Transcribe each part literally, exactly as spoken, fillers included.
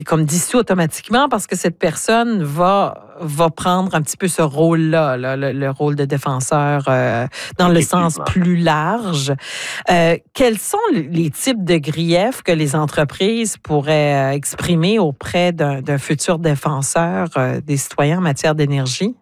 comme dissous automatiquement parce que cette personne va va prendre un petit peu ce rôle-là, là, le, le rôle de défenseur euh, dans le sens plus large. Euh, quels sont les types de griefs que les entreprises pourraient exprimer auprès d'un, d'un futur défenseur euh, des citoyens en matière d'énergie?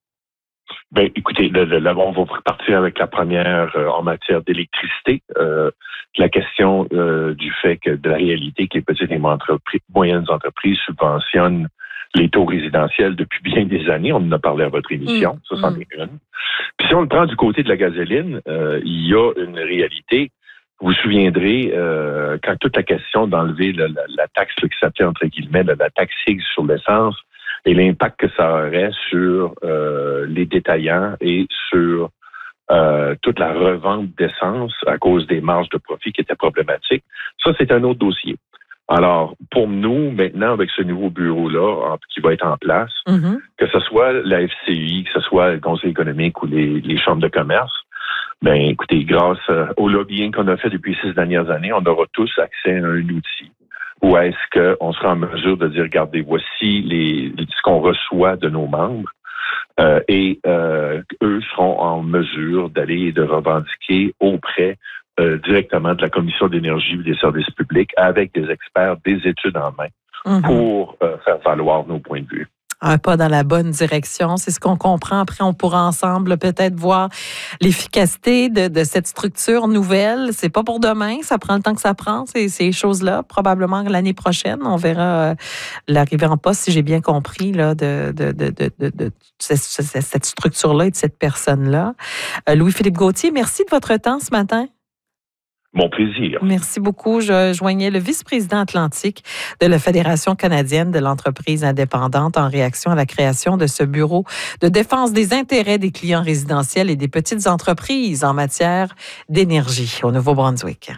Ben, écoutez, le, le, on va partir avec la première euh, en matière d'électricité. Euh, la question euh, du fait que de la réalité que les petites et entreprises, moyennes entreprises subventionnent les taux résidentiels depuis bien des années. On en a parlé à votre émission, mmh, ça c'en est une. Puis si on le prend du côté de la gasoline, euh, il y a une réalité. Vous vous souviendrez, euh, quand toute la question d'enlever la, la, la taxe là, qui s'appelait entre guillemets la, la taxe Higgs sur l'essence, et l'impact que ça aurait sur euh, les détaillants et sur euh, toute la revente d'essence à cause des marges de profit qui étaient problématiques. Ça, c'est un autre dossier. Alors, pour nous, maintenant, avec ce nouveau bureau-là qui va être en place, mm-hmm. que ce soit la F C U I, que ce soit le Conseil économique ou les, les chambres de commerce, ben écoutez, grâce au lobbying qu'on a fait depuis six dernières années, on aura tous accès à un outil. Ou est-ce qu'on sera en mesure de dire, regardez, voici les, ce qu'on reçoit de nos membres euh, et euh, eux seront en mesure d'aller et de revendiquer auprès euh, directement de la Commission d'énergie ou des services publics avec des experts, des études en main mm-hmm. pour euh, faire valoir nos points de vue. Un pas dans la bonne direction. C'est ce qu'on comprend. Après, on pourra ensemble peut-être voir l'efficacité de, de cette structure nouvelle. C'est pas pour demain. Ça prend le temps que ça prend, ces, ces choses-là. Probablement l'année prochaine, on verra euh, l'arrivée en poste, si j'ai bien compris, là, de, de, de, de, de, de cette, cette structure-là et de cette personne-là. Euh, Louis-Philippe Gauthier, merci de votre temps ce matin. Mon plaisir. Merci beaucoup. Je joignais le vice-président atlantique de la Fédération canadienne de l'entreprise indépendante en réaction à la création de ce bureau de défense des intérêts des clients résidentiels et des petites entreprises en matière d'énergie au Nouveau-Brunswick.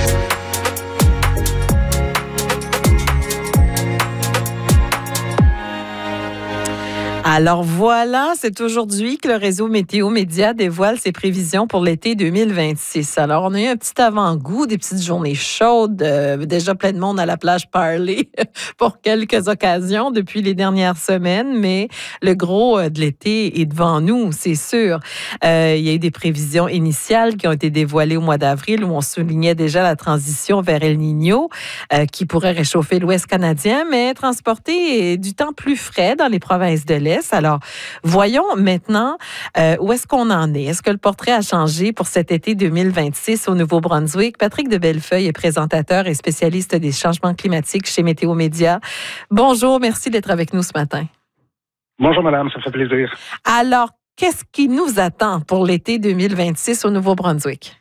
Alors voilà, c'est aujourd'hui que le réseau Météo Média dévoile ses prévisions pour l'été deux mille vingt-six. Alors, on a eu un petit avant-goût, des petites journées chaudes, euh, déjà plein de monde à la plage Parley pour quelques occasions depuis les dernières semaines, mais le gros de l'été est devant nous, c'est sûr. Euh, il y a eu des prévisions initiales qui ont été dévoilées au mois d'avril où on soulignait déjà la transition vers El Niño euh, qui pourrait réchauffer l'Ouest canadien, mais transporter du temps plus frais dans les provinces de l'Est. Alors, voyons maintenant euh, où est-ce qu'on en est. Est-ce que le portrait a changé pour cet été deux mille vingt-six au Nouveau-Brunswick? Patrick de Bellefeuille est présentateur et spécialiste des changements climatiques chez Météo Média. Bonjour, merci d'être avec nous ce matin. Bonjour madame, ça me fait plaisir. Alors, qu'est-ce qui nous attend pour l'été deux mille vingt-six au Nouveau-Brunswick?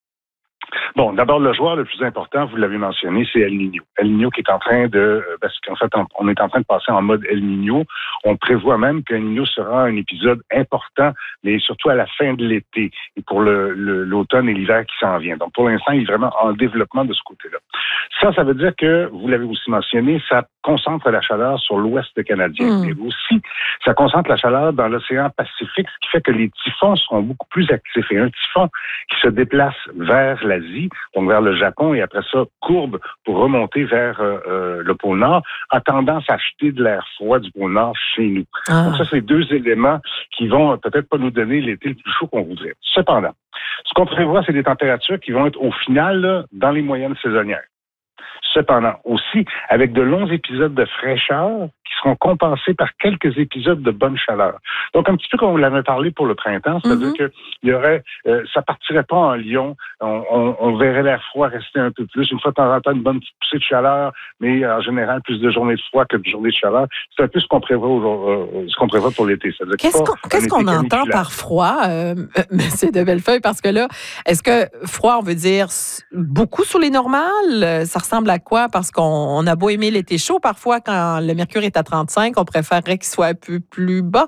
Bon, d'abord, le joueur le plus important, vous l'avez mentionné, c'est El Niño. El Niño qui est en train de, parce qu'en fait, on est en train de passer en mode El Niño. On prévoit même qu'El Niño sera un épisode important, mais surtout à la fin de l'été et pour le, le, l'automne et l'hiver qui s'en vient. Donc, pour l'instant, il est vraiment en développement de ce côté-là. Ça, ça veut dire que, vous l'avez aussi mentionné, ça concentre la chaleur sur l'ouest canadien. Mais mmh. aussi, ça concentre la chaleur dans l'océan Pacifique, ce qui fait que les typhons seront beaucoup plus actifs. Et un typhon qui se déplace vers l'Asie, donc vers le Japon, et après ça, courbe pour remonter vers euh, le pôle Nord, a tendance à acheter de l'air froid du pôle Nord chez nous. Ah. Donc ça, c'est deux éléments qui vont peut-être pas nous donner l'été le plus chaud qu'on voudrait. Cependant, ce qu'on prévoit, c'est des températures qui vont être au final là, dans les moyennes saisonnières. Cependant, aussi, avec de longs épisodes de fraîcheur qui seront compensés par quelques épisodes de bonne chaleur. Donc, un petit peu comme on l'avait parlé pour le printemps, c'est-à-dire mm-hmm. que il y aurait, euh, ça partirait pas en Lyon, on, on, on verrait l'air froid rester un peu plus, une fois de temps en temps, une bonne petite poussée de chaleur, mais en général, plus de journées de froid que de journées de chaleur. C'est un peu ce qu'on prévoit, euh, ce qu'on prévoit pour l'été. Qu'est-ce qu'on, qu'est-ce qu'on entend par froid, euh, M. de Bellefeuille? Parce que là, est-ce que froid, on veut dire beaucoup sous les normales? Ça ressemble à quoi? Parce qu'on on a beau aimer l'été chaud, parfois, quand le mercure est à trente-cinq, on préférerait qu'il soit un peu plus bas.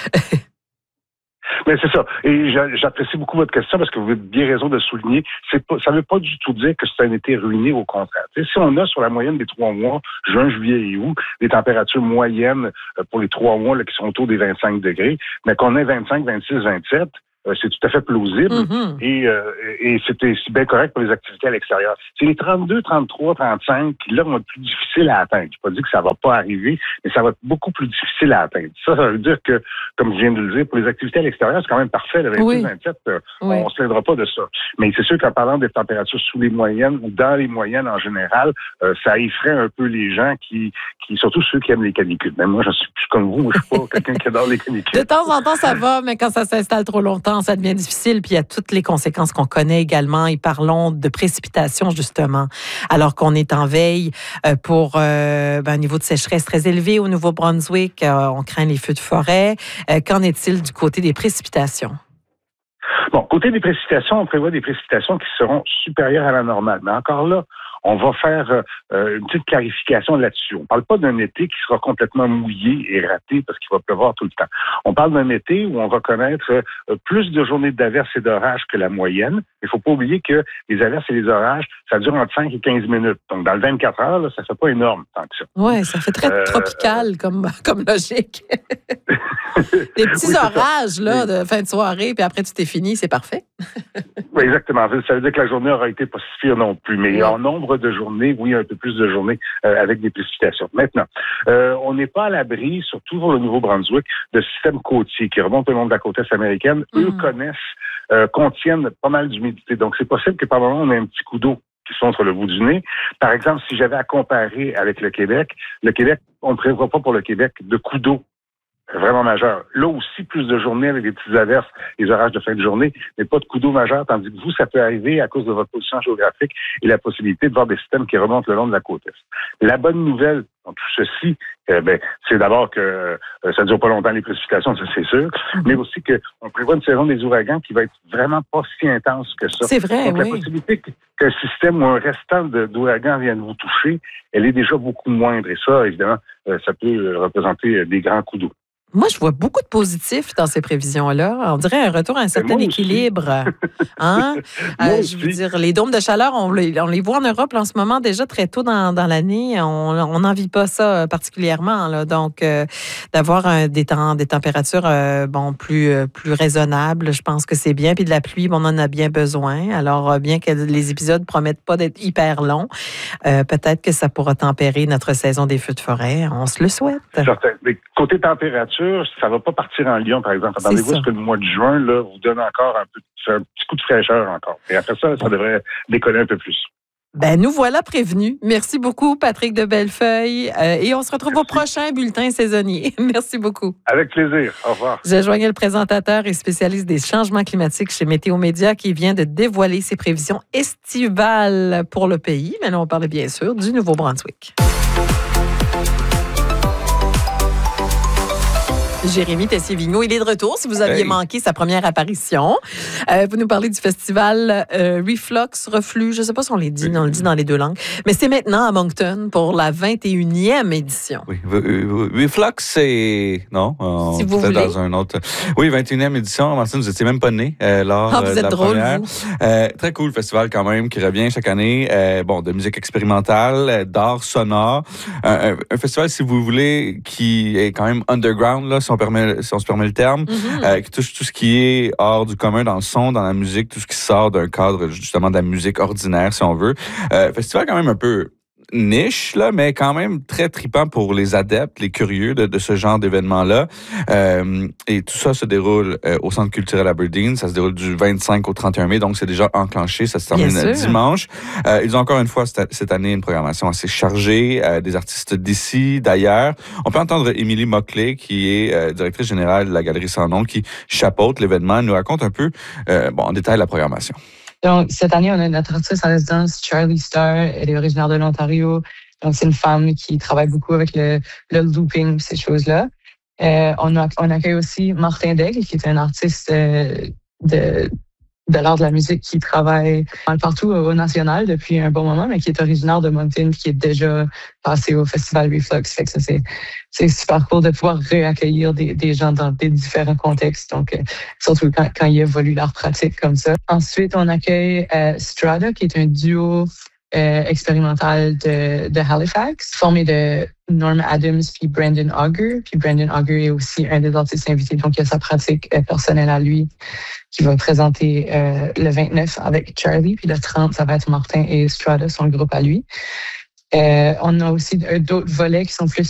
Mais c'est ça. Et j'apprécie beaucoup votre question parce que vous avez bien raison de souligner. C'est pas, ça ne veut pas du tout dire que c'est un été ruiné, au contraire. T'sais, si on a sur la moyenne des trois mois, juin, juillet et août, des températures moyennes pour les trois mois là, qui sont autour des vingt-cinq degrés, mais qu'on ait vingt-cinq, vingt-six, vingt-sept, euh, c'est tout à fait plausible mm-hmm. et, euh, et c'était c'est bien correct pour les activités à l'extérieur. C'est les trente-deux, trente-trois, trente-cinq qui, là, vont être plus difficiles à atteindre. Je ne pas dire que ça ne va pas arriver, mais ça va être beaucoup plus difficile à atteindre. Ça, ça veut dire que, comme je viens de le dire, pour les activités à l'extérieur, c'est quand même parfait. Le vingt-six vingt-sept, oui. euh, oui. on ne se plaindra pas de ça. Mais c'est sûr qu'en parlant des températures sous les moyennes ou dans les moyennes en général, euh, ça effraie un peu les gens qui, qui, surtout ceux qui aiment les canicules. Même moi, je suis plus comme vous, moi, je suis pas quelqu'un qui adore les canicules. De temps en temps, ça va, mais quand ça s'installe trop longtemps, ça devient difficile. Puis il y a toutes les conséquences qu'on connaît également. Et parlons de précipitations, justement, alors qu'on est en veille euh, pour euh, ben, un niveau de sécheresse très élevé au Nouveau-Brunswick. Euh, on craint les feux de forêt. Euh, qu'en est-il du côté des précipitations? Bon, côté des précipitations, on prévoit des précipitations qui seront supérieures à la normale. Mais encore là, on va faire euh, une petite clarification là-dessus. On ne parle pas d'un été qui sera complètement mouillé et raté parce qu'il va pleuvoir tout le temps. On parle d'un été où on va connaître euh, plus de journées d'averses et d'orages que la moyenne. Il ne faut pas oublier que les averses et les orages, ça dure entre cinq et quinze minutes. Donc, dans le vingt-quatre heures, là, ça ne fait pas énorme tant que ça. Oui, ça fait très euh, tropical euh, comme, comme logique. Des petits oui, orages là, de fin de soirée, puis après, tu t'es fini, c'est parfait. Oui, exactement. Ça veut dire que la journée n'aura été pas si pire non plus. Mais oui. en nombre de journées, oui, un peu plus de journées euh, avec des précipitations. Maintenant, euh, on n'est pas à l'abri, surtout pour le Nouveau-Brunswick, de systèmes côtiers qui remontent le long de la côte est américaine. Mm. Eux connaissent, euh, contiennent pas mal d'humidité. Donc, c'est possible que par moment, on ait un petit coup d'eau qui sont entre le bout du nez. Par exemple, si j'avais à comparer avec le Québec, le Québec, on ne prévoit pas pour le Québec de coup d'eau vraiment majeur. Là aussi, plus de journées avec des petites averses, les orages de fin de journée, mais pas de coup d'eau majeur, tandis que vous, ça peut arriver à cause de votre position géographique et la possibilité de voir des systèmes qui remontent le long de la côte est. La bonne nouvelle dans tout ceci, euh, ben, c'est d'abord que euh, ça ne dure pas longtemps les précipitations, ça c'est sûr, mm-hmm. mais aussi qu'on prévoit une saison des ouragans qui va être vraiment pas si intense que ça. C'est vrai, Donc, oui. la possibilité qu'un système ou un restant de, d'ouragans vienne vous toucher, elle est déjà beaucoup moindre. Et ça, évidemment, euh, ça peut représenter des grands coups d'eau. Moi, je vois beaucoup de positifs dans ces prévisions-là. On dirait un retour à un certain équilibre. Hein? euh, je veux dire, les dômes de chaleur, on les, on les voit en Europe là, en ce moment déjà très tôt dans, dans l'année. On n'en vit pas ça particulièrement. Là. Donc, euh, d'avoir un, des, temps, des températures euh, bon, plus, plus raisonnables, je pense que c'est bien. Puis de la pluie, bon, on en a bien besoin. Alors, bien que les épisodes promettent pas d'être hyper longs, euh, peut-être que ça pourra tempérer notre saison des feux de forêt. On se le souhaite. Certain. Mais côté température, ça ne va pas partir en Lyon, par exemple. Attendez-vous à ce que le mois de juin là, vous donne encore un, peu, un petit coup de fraîcheur encore. Et après ça, ça devrait décoller un peu plus. Ben, nous voilà prévenus. Merci beaucoup, Patrick de Bellefeuille. Euh, et on se retrouve Merci. Au prochain bulletin saisonnier. Merci beaucoup. Avec plaisir. Au revoir. Je joignais le présentateur et spécialiste des changements climatiques chez Météo Média qui vient de dévoiler ses prévisions estivales pour le pays. Mais là, on parle bien sûr du Nouveau-Brunswick. Jérémy Tessier-Vigneault, il est de retour. Si vous aviez hey. manqué sa première apparition, euh, vous nous parlez du festival euh, Reflux, Reflux, je ne sais pas si on, les dit, on le dit dans les deux langues, mais c'est maintenant à Moncton pour la vingt et unième édition. Oui, Reflux, c'est... Non, on... si vous voulez. Dans un autre... Oui, vingt et unième édition. Martine, vous n'étiez même pas né euh, lors ah, vous de êtes la drôle, première. Vous. Euh, très cool festival quand même, qui revient chaque année. Euh, bon, de musique expérimentale, d'art sonore. Un, un festival, si vous voulez, qui est quand même underground, là, si on permet, si on se permet le terme, mm-hmm. euh, qui touche tout ce qui est hors du commun dans le son, dans la musique, tout ce qui sort d'un cadre justement de la musique ordinaire, si on veut. Euh, festival quand même un peu niche, là, mais quand même très trippant pour les adeptes, les curieux de, de ce genre d'événement-là. Euh, et tout ça se déroule euh, au Centre culturel Aberdeen. Ça se déroule du vingt-cinq au trente et un mai, donc c'est déjà enclenché. Ça se termine dimanche. Euh, ils ont encore une fois cette, cette année une programmation assez chargée, euh, des artistes d'ici, d'ailleurs. On peut entendre Émilie Mockley, qui est euh, directrice générale de la Galerie Sans Nom, qui chapeaute l'événement, nous raconte un peu euh, bon, en détail la programmation. Donc, cette année, on a notre artiste en résidence, Charlie Starr. Elle est originaire de l'Ontario. Donc, c'est une femme qui travaille beaucoup avec le, le looping, ces choses-là. Euh, on, a, on accueille aussi Martin Daigle, qui est un artiste euh, de, de l'art de la musique qui travaille partout au national depuis un bon moment, mais qui est originaire de Moncton, qui est déjà passé au festival Reflux. Fait que ça, c'est, c'est super cool de pouvoir réaccueillir des, des gens dans des différents contextes. Donc, euh, surtout quand, quand il évolue l'art pratique comme ça. Ensuite, on accueille euh, Strada, qui est un duo euh, expérimental de, de Halifax, formé de Norm Adams puis Brandon Auger. Puis Brandon Auger est aussi un des artistes invités, donc il a sa pratique euh, personnelle à lui qui va présenter euh, le vingt-neuf avec Charlie, puis le trente, ça va être Martin et Strada, son groupe à lui. Euh, on a aussi d'autres volets qui sont plus